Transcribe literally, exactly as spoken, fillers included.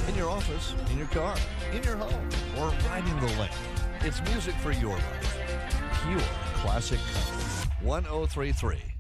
in your office, in your car, in your home, or riding the lake. It's music for your life. Pure classic country. ten thirty-three